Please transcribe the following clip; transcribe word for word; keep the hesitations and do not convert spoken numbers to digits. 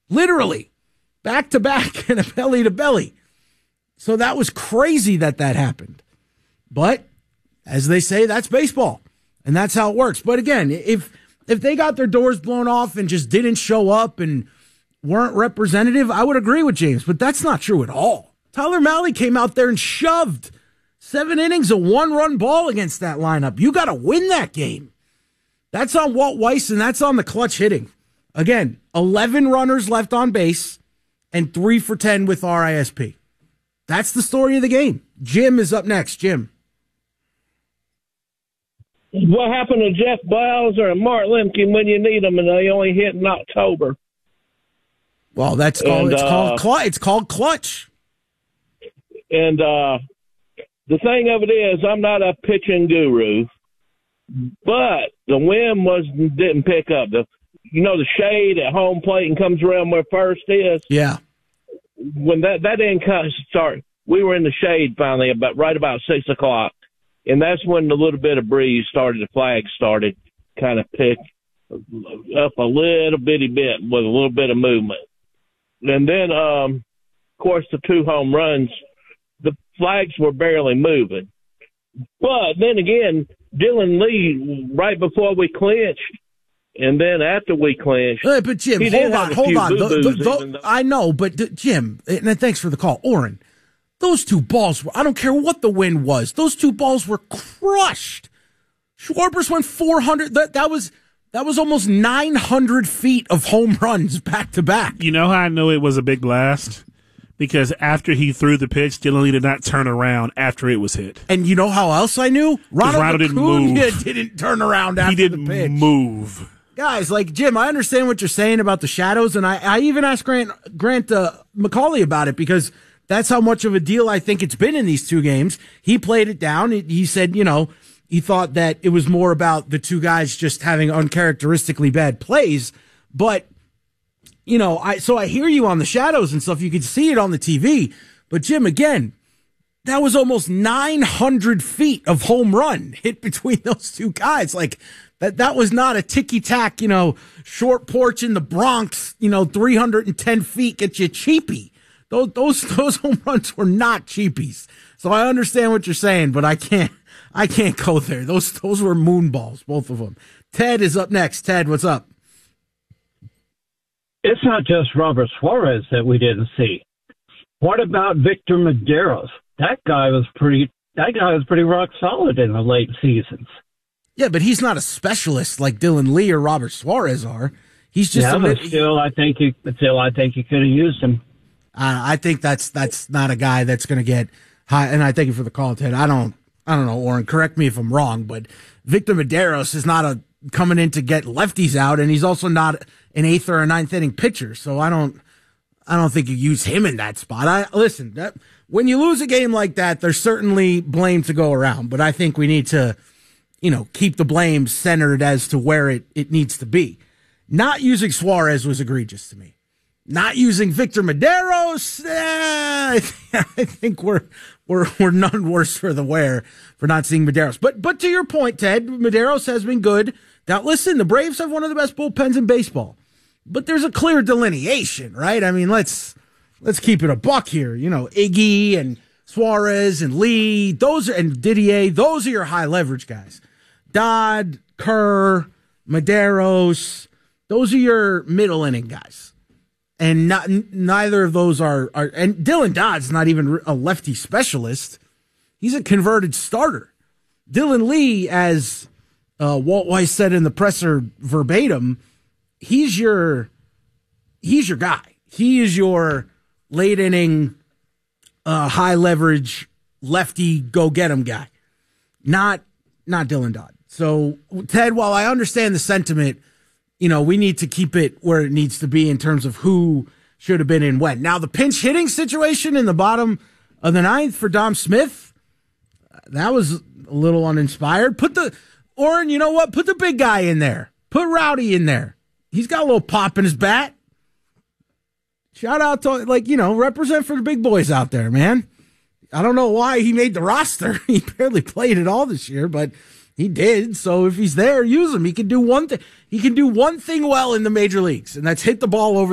literally back to back and a belly to belly. So that was crazy that that happened. But as they say, that's baseball, and that's how it works. But again, if if they got their doors blown off and just didn't show up and weren't representative, I would agree with James. But that's not true at all. Tyler Mahle came out there and shoved seven innings, a one-run ball against that lineup. You got to win that game. That's on Walt Weiss, and that's on the clutch hitting. Again, eleven runners left on base and three for ten with R I S P. That's the story of the game. Jim is up next. Jim. What happened to Jeff Bowser and Mark Lemke when you need them and they only hit in October? Well, that's called, and, it's, uh, called cl- it's called clutch. And uh, the thing of it is, I'm not a pitching guru, but the wind was didn't pick up. The you know the shade at home plate and comes around where first is. Yeah. When that that didn't kind of start, we were in the shade finally about right about six o'clock, and that's when the little bit of breeze started. The flag started kind of pick up a little bitty bit with a little bit of movement, and then um, of course the two home runs, the flags were barely moving. But then again, Dylan Lee right before we clinched. And then after we clinched, uh, but Jim, hold on, hold on. The, the, the, I know, but the, Jim, and thanks for the call, Oren. Those two balls were—I don't care what the wind was; those two balls were crushed. Schwarber's went four hundred. That that was that was almost nine hundred feet of home runs back to back. You know how I know it was a big blast? Because after he threw the pitch, Dylan Lee did not turn around after it was hit. And you know how else I knew? Ronald, Ronald didn't Acuna move. didn't turn around after he didn't the pitch. move. Guys, like, Jim, I understand what you're saying about the shadows, and I, I even asked Grant Grant uh, McCauley about it because that's how much of a deal I think it's been in these two games. He played it down. He, he said, you know, he thought that it was more about the two guys just having uncharacteristically bad plays. But, you know, I so I hear you on the shadows and stuff. You could see it on the T V. But, Jim, again, that was almost nine hundred feet of home run hit between those two guys. Like, That that was not a ticky-tack, you know, short porch in the Bronx, you know, three hundred ten feet, get you cheapy. Those, those, those home runs were not cheapies. So I understand what you're saying, but I can't, I can't go there. Those, those were moon balls, both of them. Ted is up next. Ted, what's up? It's not just Robert Suarez that we didn't see. What about Victor Medeiros? That guy was pretty, that guy was pretty rock solid in the late seasons. Yeah, but he's not a specialist like Dylan Lee or Robert Suarez are. He's just yeah, a, but still, I think you still, I think you could have used him. Uh, I think that's that's not a guy that's going to get high. And I thank you for the call, Ted. I don't, I don't know, Oren. Correct me if I'm wrong, but Victor Medeiros is not a coming in to get lefties out, and he's also not an eighth or a ninth inning pitcher. So I don't, I don't think you use him in that spot. I listen. That, when you lose a game like that, there's certainly blame to go around, but I think we need to, you know, keep the blame centered as to where it, it needs to be. Not using Suarez was egregious to me. Not using Victor Medeiros, eh, I think we're we're we're none worse for the wear for not seeing Medeiros. But but to your point, Ted, Medeiros has been good. Now listen, the Braves have one of the best bullpens in baseball, but there's a clear delineation, right? I mean, let's let's keep it a buck here. You know, Iggy and Suarez and Lee, those are, and Didier, those are your high leverage guys. Dodd, Kerr, Medeiros, those are your middle inning guys. And not, neither of those are, are, and Dylan Dodd's not even a lefty specialist. He's a converted starter. Dylan Lee, as uh, Walt Weiss said in the presser verbatim, he's your, he's your guy. He is your late inning, uh, high leverage lefty go get him guy. Not, not Dylan Dodd. So Ted, while I understand the sentiment, you know, we need to keep it where it needs to be in terms of who should have been in when. Now, the pinch hitting situation in the bottom of the ninth for Dom Smith, that was a little uninspired. Put the, Oren, you know what? Put the big guy in there. Put Rowdy in there. He's got a little pop in his bat. Shout out to, like, you know, represent for the big boys out there, man. I don't know why he made the roster. He barely played at all this year, but he did. So if he's there, use him. He can do one thing. He can do one thing well in the major leagues, and that's hit the ball over